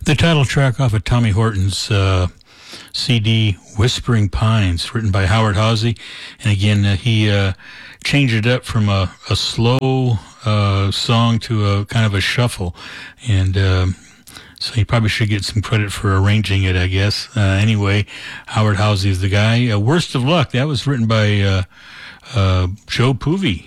The title track off of Tommy Horton's CD, Whispering Pines, written by Howard Hawsey. And again, he changed it up from a slow song to a kind of a shuffle. And so he probably should get some credit for arranging it, I guess. Anyway, Howard Hawsey is the guy. Worst of Luck, that was written by Joe Poovey.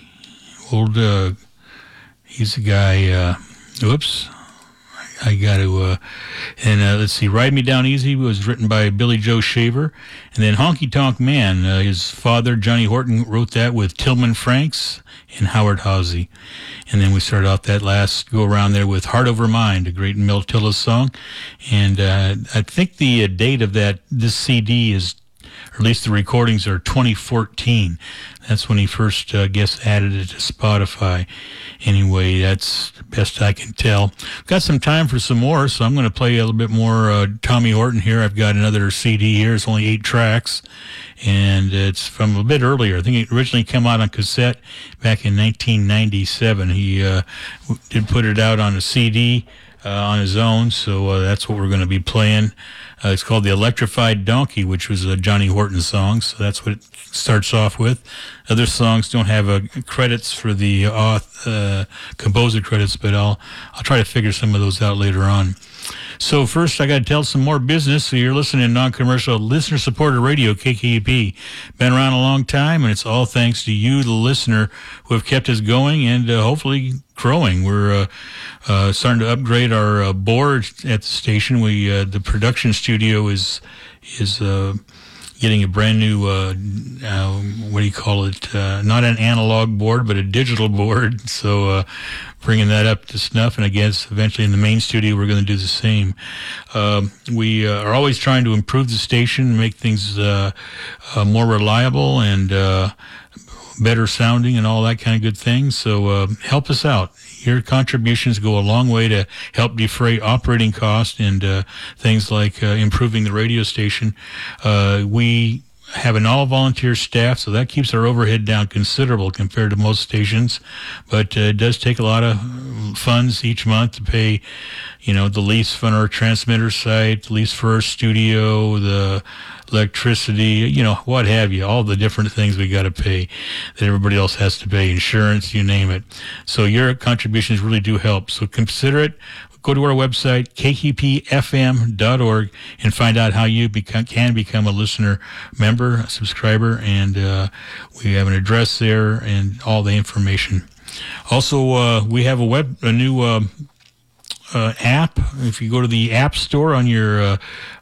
He's the guy, whoops. I got to, let's see, Ride Me Down Easy was written by Billy Joe Shaver. And then Honky Tonk Man, his father, Johnny Horton, wrote that with Tillman Franks and Howard Hawsey. And then we started off that last go-around there with Heart Over Mind, a great Mel Tillis song. And I think the date of this CD is, or at least the recordings are 2014. That's when he first, added it to Spotify. Anyway, that's the best I can tell. Got some time for some more, so I'm going to play a little bit more Tommy Horton here. I've got another CD here. It's only 8 tracks, and it's from a bit earlier. I think it originally came out on cassette back in 1997. He did put it out on a CD on his own, so that's what we're going to be playing. It's called The Electrified Donkey, which was a Johnny Horton song, so that's what it starts off with. Other songs don't have credits for the composer credits, but I'll try to figure some of those out later on. So first, I got to tell some more business. So you're listening to non-commercial, listener-supported radio, KKUP. Been around a long time, and it's all thanks to you, the listener, who have kept us going and hopefully growing. We're starting to upgrade our board at the station. The production studio is getting a brand new, what do you call it? Not an analog board, but a digital board. So bringing that up to snuff. And I guess eventually in the main studio, we're going to do the same. We are always trying to improve the station, make things more reliable and better sounding and all that kind of good things. So help us out. Your contributions go a long way to help defray operating costs and things like improving the radio station. We have an all-volunteer staff, so that keeps our overhead down considerable compared to most stations. But it does take a lot of funds each month to pay, the lease for our transmitter site, the lease for our studio, the electricity, what have you, all the different things we got to pay that everybody else has to pay, insurance, you name it. So your contributions really do help. So consider it. Go to our website, kkpfm.org, and find out how you can become a listener member, a subscriber, and we have an address there and all the information. Also, we have a new app. If you go to the App Store on your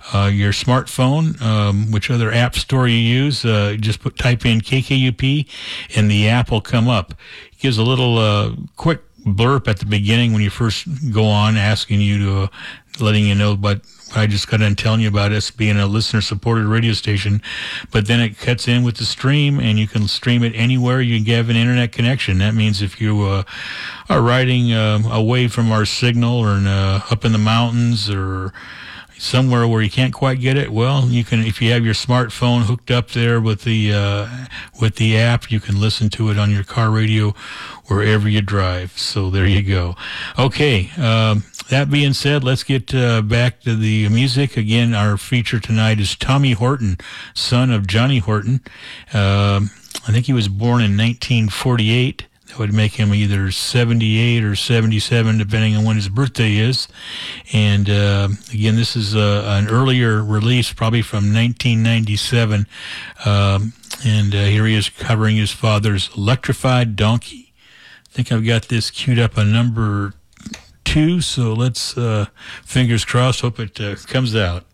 smartphone, which other app store you use, just type in KKUP, and the app will come up. It gives a little quick blurb at the beginning when you first go on, asking you to, letting you know what I just got done telling you about us being a listener-supported radio station. But then it cuts in with the stream, and you can stream it anywhere you have an internet connection. That means if you are riding away from our signal or up in the mountains or somewhere where you can't quite get it, well, you can, if you have your smartphone hooked up there with the app, you can listen to it on your car radio wherever you drive. So there you go. Okay, that being said, let's get back to the music. Again, our feature tonight is Tommy Horton, son of Johnny Horton. I think he was born in 1948. That would make him either 78 or 77, depending on when his birthday is. And again, this is an earlier release, probably from 1997. And here he is covering his father's Electrified Donkey. I think I've got this queued up on number 2, so let's, fingers crossed, hope it comes out.